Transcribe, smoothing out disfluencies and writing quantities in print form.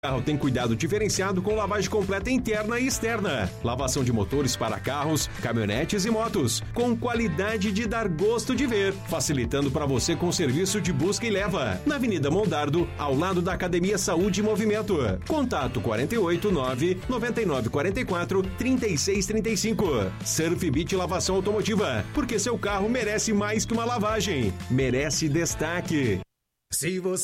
O carro tem cuidado diferenciado com lavagem completa interna e externa. Lavação de motores para carros, caminhonetes e motos, com qualidade de dar gosto de ver, facilitando para você com serviço de busca e leva. Na Avenida Mondardo, ao lado da Academia Saúde e Movimento. Contato 489-9944-3635. Surf Beach Lavação Automotiva, porque seu carro merece mais que uma lavagem. Merece destaque. Se você